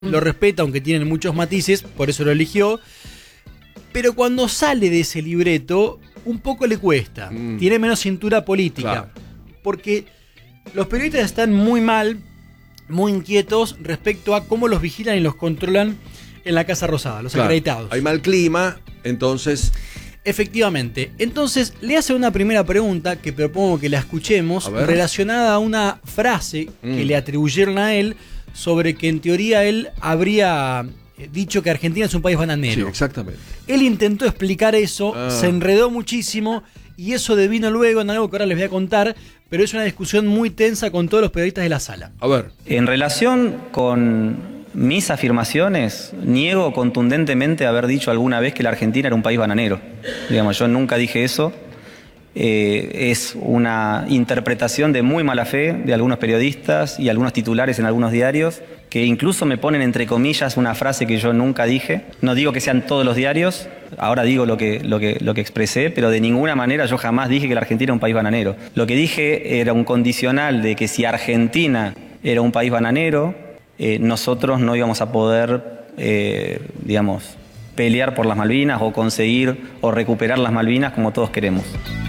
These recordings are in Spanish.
lo respeta, aunque tienen muchos matices, por eso lo eligió. Pero cuando sale de ese libreto, un poco le cuesta. Tiene menos cintura política. Claro. Porque los periodistas están muy mal, muy inquietos respecto a cómo los vigilan y los controlan en la Casa Rosada, los acreditados. Hay mal clima, entonces... Efectivamente. Entonces le hace una primera pregunta que propongo que la escuchemos, relacionada a una frase que le atribuyeron a él sobre que en teoría él habría dicho que Argentina es un país bananero. Sí, exactamente. Él intentó explicar eso, se enredó muchísimo y eso devino luego en algo que ahora les voy a contar, pero es una discusión muy tensa con todos los periodistas de la sala. A ver. En relación con mis afirmaciones, niego contundentemente haber dicho alguna vez que la Argentina era un país bananero. Digamos, yo nunca dije eso. Es una interpretación de muy mala fe de algunos periodistas y algunos titulares en algunos diarios que incluso me ponen entre comillas una frase que yo nunca dije. No digo que sean todos los diarios, ahora digo lo que expresé, pero de ninguna manera yo jamás dije que la Argentina era un país bananero. Lo que dije era un condicional de que si Argentina era un país bananero, nosotros no íbamos a poder, pelear por las Malvinas o conseguir o recuperar las Malvinas como todos queremos.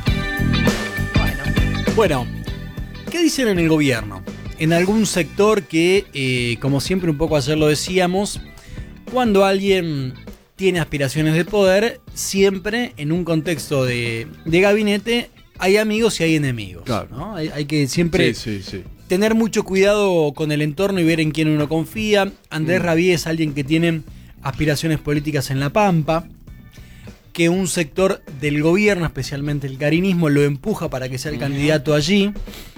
Bueno, ¿qué dicen en el gobierno? En algún sector que, como siempre un poco ayer lo decíamos, cuando alguien tiene aspiraciones de poder, siempre en un contexto de gabinete hay amigos y hay enemigos. Claro. ¿No? Hay que siempre tener mucho cuidado con el entorno y ver en quién uno confía. Andrés Rabié es alguien que tiene aspiraciones políticas en La Pampa, que un sector del gobierno, especialmente el carinismo, lo empuja para que sea el candidato allí.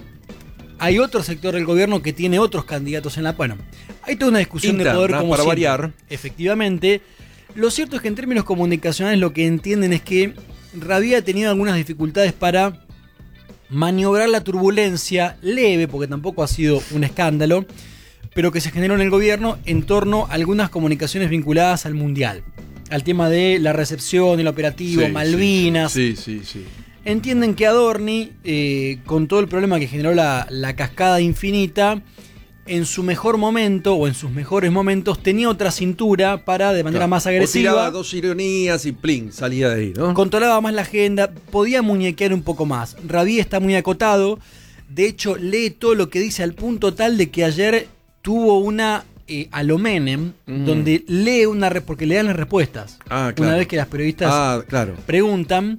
Hay otro sector del gobierno que tiene otros candidatos en la... Bueno, hay toda una discusión interna, de poder como para siempre. Variar. Efectivamente. Lo cierto es que en términos comunicacionales lo que entienden es que Rabié ha tenido algunas dificultades para maniobrar la turbulencia leve, porque tampoco ha sido un escándalo, pero que se generó en el gobierno en torno a algunas comunicaciones vinculadas al Mundial, al tema de la recepción, el operativo, Malvinas. Sí. Entienden que Adorni, con todo el problema que generó la cascada infinita, en su mejor momento o en sus mejores momentos tenía otra cintura para, de manera más agresiva, o tiraba dos ironías y plin, salía de ahí, ¿no? Controlaba más la agenda, podía muñequear un poco más. Rabié está muy acotado, de hecho lee todo lo que dice al punto tal de que ayer tuvo una a lo Menem, donde lee porque le dan las respuestas. Claro. Una vez que las periodistas preguntan,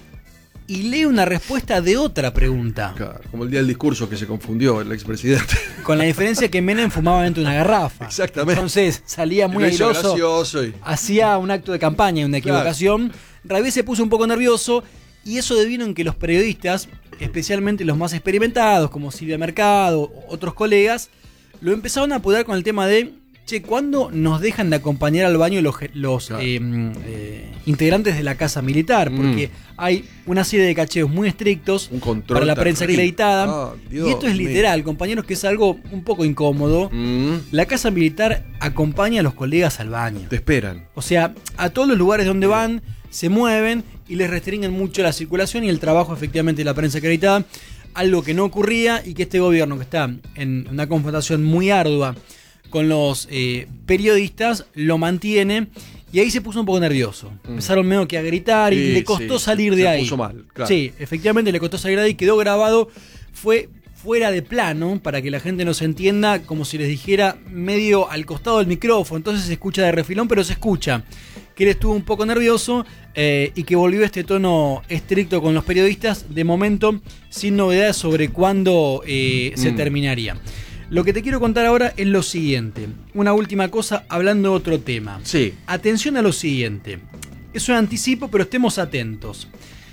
y lee una respuesta de otra pregunta. Claro, como el día del discurso que se confundió el expresidente. Con la diferencia que Menem fumaba dentro de una garrafa. Exactamente. Entonces salía muy airoso, hacía un acto de campaña, una equivocación. Rabié se puso un poco nervioso y eso devino en que los periodistas, especialmente los más experimentados, como Silvia Mercado, otros colegas, lo empezaron a apoyar con el tema de ¿cuándo nos dejan de acompañar al baño los integrantes de la Casa Militar? Porque hay una serie de cacheos muy estrictos para la prensa acreditada. Y esto es literal, compañeros, que es algo un poco incómodo. La Casa Militar acompaña a los colegas al baño. Te esperan. O sea, a todos los lugares donde van, se mueven y les restringen mucho la circulación y el trabajo efectivamente de la prensa acreditada. Algo que no ocurría y que este gobierno, que está en una confrontación muy ardua con los periodistas, lo mantiene, y ahí se puso un poco nervioso. Empezaron medio que a gritar y le costó salir de ahí. Se puso mal, claro. Sí, efectivamente le costó salir de ahí, quedó grabado, fue fuera de plano, para que la gente nos entienda, como si les dijera medio al costado del micrófono, entonces se escucha de refilón, pero se escucha que él estuvo un poco nervioso y que volvió a este tono estricto con los periodistas, de momento sin novedades sobre cuándo se terminaría. Lo que te quiero contar ahora es lo siguiente. Una última cosa, hablando de otro tema. Sí. Atención a lo siguiente. Es un anticipo, pero estemos atentos.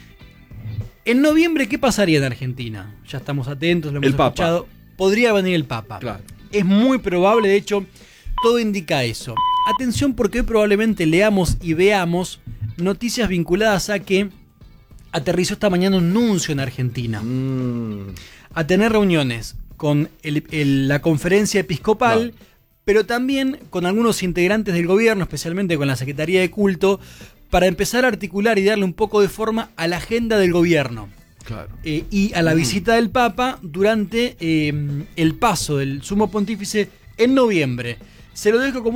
En noviembre, ¿qué pasaría en Argentina? Ya estamos atentos, lo hemos escuchado. Podría venir el Papa. Claro. Es muy probable, de hecho, todo indica eso. Atención, porque hoy probablemente leamos y veamos noticias vinculadas a que aterrizó esta mañana un nuncio en Argentina. A tener reuniones con la conferencia episcopal, pero también con algunos integrantes del gobierno, especialmente con la Secretaría de Culto, para empezar a articular y darle un poco de forma a la agenda del gobierno. Claro. Y a la visita del Papa durante el paso del Sumo Pontífice en noviembre. Se lo dejo como